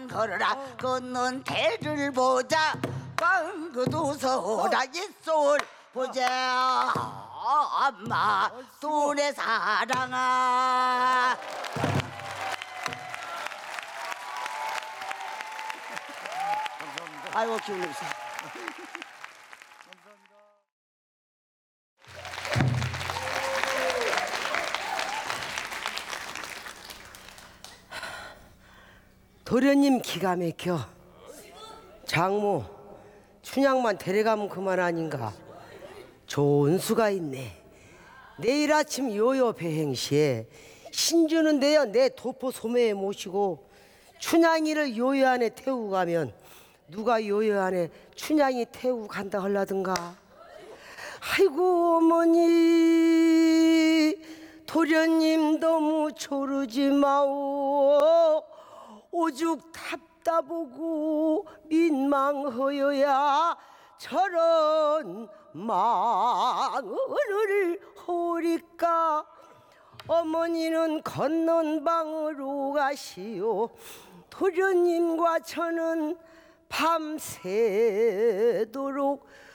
걸어라 걷는 태를 보자 광그도 서라 이솔 보자 엄마 둘의 사랑아. 아이고 기운 내세요. 도련님 기가 막혀. 장모 춘향만 데려가면 그만 아닌가. 좋은 수가 있네. 내일 아침 요요 배행시에 신주는 내여 내 도포 소매에 모시고 춘향이를 요요 안에 태우고 가면 누가 요요 안에 춘향이 태우고 간다 하려든가. 아이고 어머니 도련님 너무 조르지 마오. 오죽 답답하고 민망하여야 저런 망언을 하리까. 어머니는 건넌 방으로 가시오. 도련님과 저는 밤새도록